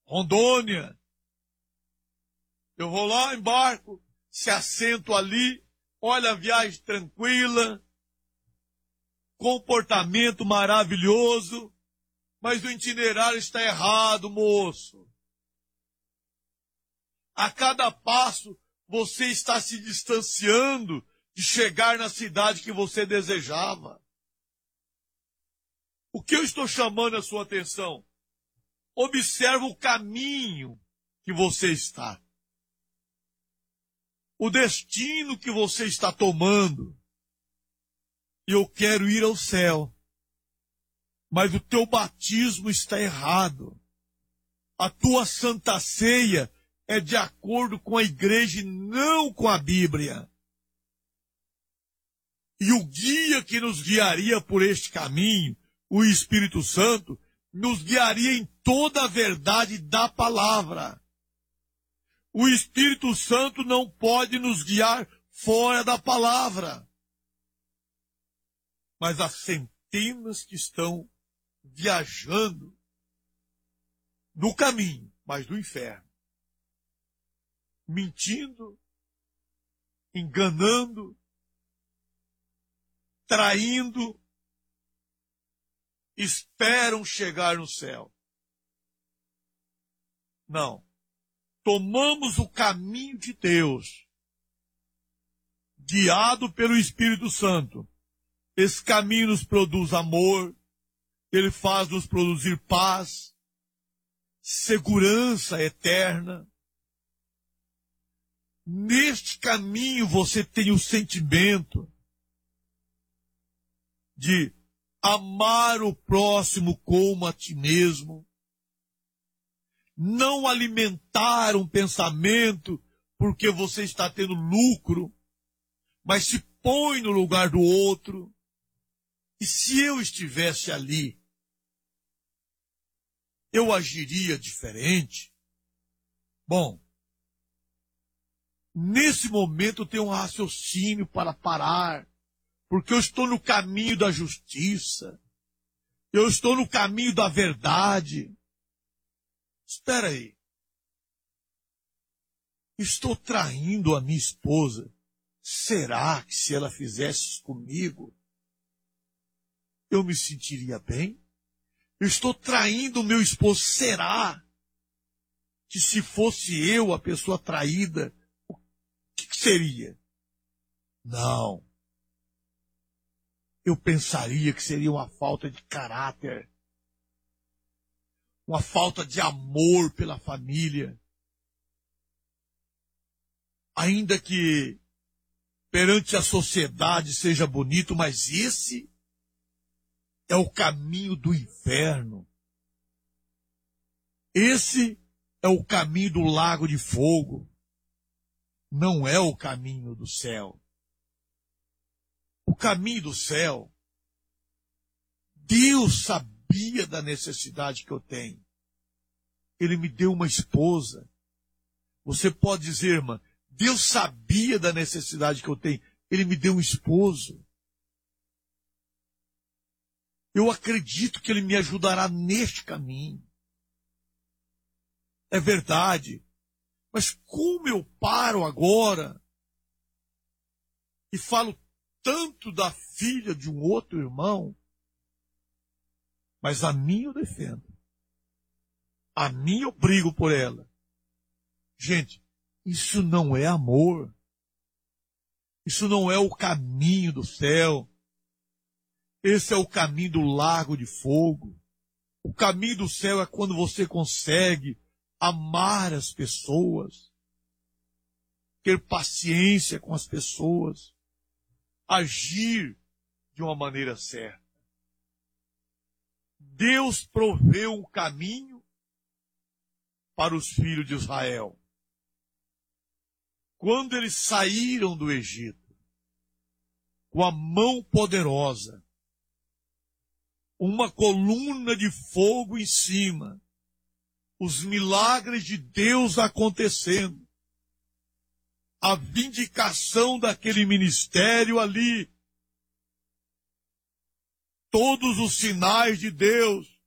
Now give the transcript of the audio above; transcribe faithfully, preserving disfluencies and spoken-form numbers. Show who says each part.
Speaker 1: Rondônia. Eu vou lá, embarco, se assento ali, olha a viagem tranquila, comportamento maravilhoso, mas o itinerário está errado, moço. A cada passo, você está se distanciando de chegar na cidade que você desejava. O que eu estou chamando a sua atenção? Observa o caminho que você está. O destino que você está tomando. Eu quero ir ao céu. Mas o teu batismo está errado. A tua santa ceia é de acordo com a igreja e não com a Bíblia. E o guia que nos guiaria por este caminho, o Espírito Santo, nos guiaria em toda a verdade da palavra. O Espírito Santo não pode nos guiar fora da palavra. Mas há centenas que estão viajando do caminho, mas do inferno. Mentindo, enganando, traindo, esperam chegar no céu. Não. Tomamos o caminho de Deus, guiado pelo Espírito Santo. Esse caminho nos produz amor, ele faz nos produzir paz, segurança eterna. Neste caminho você tem o sentimento de amar o próximo como a ti mesmo, não alimentar um pensamento porque você está tendo lucro, mas se põe no lugar do outro. E se eu estivesse ali, eu agiria diferente? Bom, nesse momento eu tenho um raciocínio para parar, porque eu estou no caminho da justiça, eu estou no caminho da verdade. Espera aí. Estou traindo a minha esposa. Será que se ela fizesse isso comigo, eu me sentiria bem? Eu estou traindo o meu esposo. Será que se fosse eu a pessoa traída, o que, que seria? Não. Eu pensaria que seria uma falta de caráter, uma falta de amor pela família. Ainda que perante a sociedade seja bonito, mas esse é o caminho do inferno. Esse é o caminho do lago de fogo. Não é o caminho do céu. O caminho do céu, Deus sabia da necessidade que eu tenho. Ele me deu uma esposa. Você pode dizer, irmã, Deus sabia da necessidade que eu tenho. Ele me deu um esposo. Eu acredito que ele me ajudará neste caminho. É verdade. Mas como eu paro agora e falo tanto da filha de um outro irmão, mas a mim eu defendo. A mim eu brigo por ela. Gente, isso não é amor. Isso não é o caminho do céu. Esse é o caminho do lago de fogo. O caminho do céu é quando você consegue amar as pessoas, ter paciência com as pessoas, agir de uma maneira certa. Deus proveu um caminho para os filhos de Israel. Quando eles saíram do Egito, com a mão poderosa, uma coluna de fogo em cima, os milagres de Deus acontecendo, a vindicação daquele ministério ali, todos os sinais de Deus,